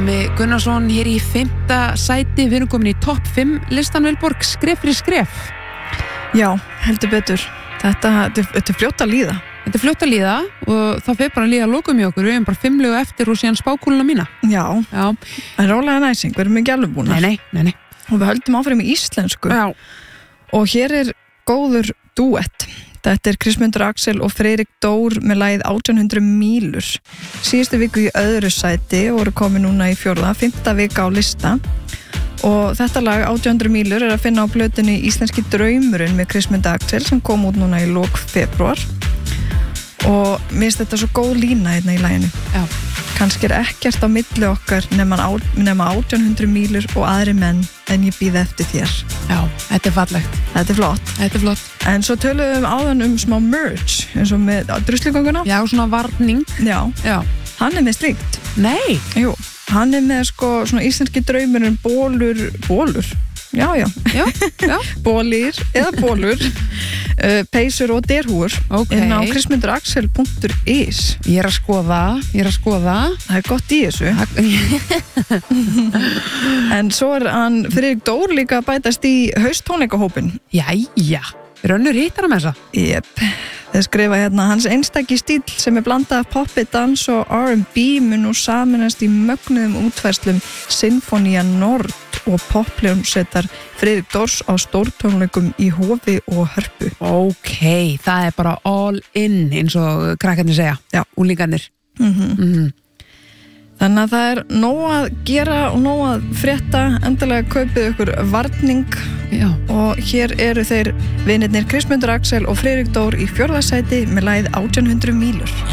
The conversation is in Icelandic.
Pálmi Gunnarsson hér í 5. sæti. Við erum komin í topp 5 listan, Vilborg, skref fyrir skref. Já, heldur betur. Þetta er fljótt að líða. Þetta er fljótt að líða og það fer bara að líða að lokum í okkur. Við erum bara 5 lög eftir og síðan spákúluna mína. Já. En rólega næsing, við erum ekki alveg búnar. Nei. Og við höldum áfram í íslensku. Já. Og hér er góður dúett. Þetta er Kristmundur Axel og Friðrik Dór með lagið 1800 mílur. Síðustu viku í öðru sæti og voru komið núna í 4., 5. vika á lista. Og þetta lag 1800 mílur er að finna á plötunni Íslenski draumurinn með Kristmundur Axel sem kom út núna í lok febrúar. Og mér finnst þetta svo góð lína hérna í laginu. Já. Kannski er ekkert á milli okkar nema 1800 mílur og aðri menn en ég bíð eftir þér. Já, þetta er fallegt. Þetta er flott. En svo töluðum við áðan smá merch eins og með druslugönguna. Já, svona varning. Já. Hann er með slíkt. Nei. Jú, hann er með svona íslenski draumurinn bólur. Já. Bólir eða bólur, peysur og derhúur inn á kristmunduraxel.is. Ég er að skoða. Það er gott í þessu. En svo er hann Friðrik Dór líka að bætast í hausttónleikahópinn. Jæja, rönnur hittar með þessa. Jep, þeir skrifa hérna hans einstaki stíll sem er blandað af poppi, dans og R&B mun nú saminast í mögnuðum útfærslum Sinfonía Nord og poppljómsveitar Friðrik Dórs á stórtónleikum í Hofi og Hörpu. Ok, það er bara all in eins og krakkarnir segja. Já. Úlingarnir. Þannig að það er nóg að gera og nóg að frétta. Endilega kaupið ykkur varning. Já. Og hér eru þeir vinirnir Kristmundur Axel og Friðrik Dór í 4. sæti með lagið 1800 mílur.